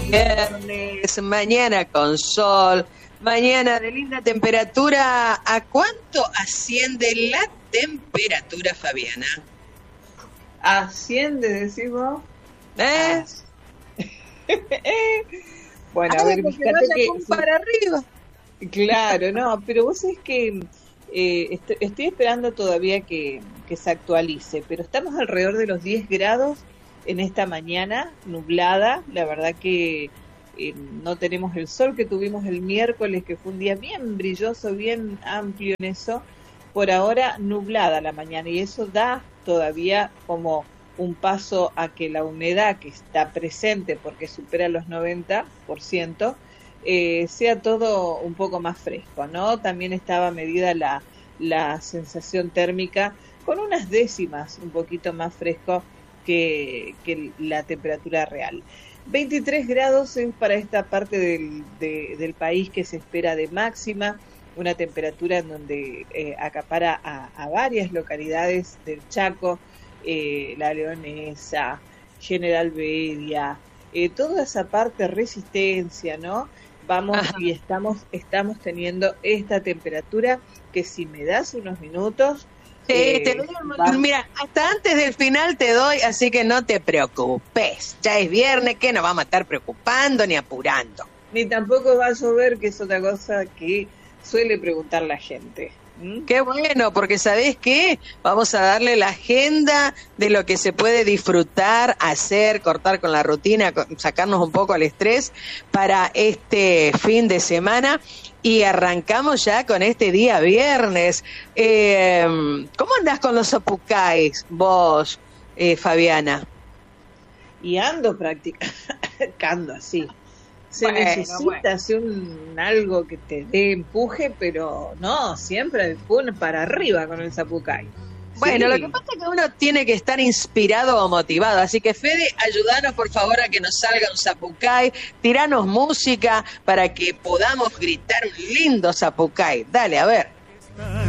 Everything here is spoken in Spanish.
viernes, mañana con sol, mañana de linda temperatura. ¿A cuánto asciende la temperatura, Fabiana? ¿Asciende, decís vos? Bueno, a ver, fíjate que para arriba. Claro, no, pero vos sabés que estoy esperando todavía que se actualice, pero estamos alrededor de los 10 grados en esta mañana nublada. La verdad que no tenemos el sol que tuvimos el miércoles, que fue un día bien brilloso, bien amplio en eso. Por ahora nublada la mañana, y eso da todavía como un paso a que la humedad que está presente, porque supera los 90%, sea todo un poco más fresco, ¿no? También estaba medida la sensación térmica con unas décimas un poquito más fresco que la temperatura real. 23 grados es para esta parte del país que se espera de máxima, una temperatura en donde acapara a varias localidades del Chaco, La Leonesa, General Bedia, toda esa parte Resistencia, ¿no? Vamos. Ajá. Y estamos teniendo esta temperatura que si me das unos minutos... te doy mira, hasta antes del final te doy, así que no te preocupes. Ya es viernes, que nos vamos a estar preocupando ni apurando. Ni tampoco va a llover, que es otra cosa que suele preguntar la gente. Qué bueno, porque ¿sabés qué? Vamos a darle la agenda de lo que se puede disfrutar, hacer, cortar con la rutina, sacarnos un poco el estrés para este fin de semana. Y arrancamos ya con este día viernes. ¿Cómo andás con los zapucais vos, Fabiana? Y ando practicando así. Se necesita hacer algo que te dé empuje, pero no, siempre para arriba con el zapucay. Bueno, sí. Lo que pasa es que uno tiene que estar inspirado o motivado, así que Fede, ayúdanos por favor a que nos salga un zapucay, tiranos música para que podamos gritar un lindo zapucay. Dale, a ver.